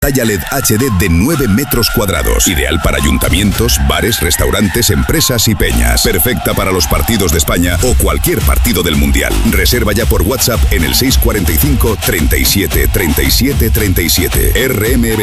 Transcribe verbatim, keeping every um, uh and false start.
Pantalla L E D H D de nueve metros cuadrados. Ideal para ayuntamientos, bares, restaurantes, empresas y peñas. Perfecta para los partidos de España o cualquier partido del Mundial. Reserva ya por WhatsApp en el seis cuarenta y cinco, treinta y siete, treinta y siete, treinta y siete. R M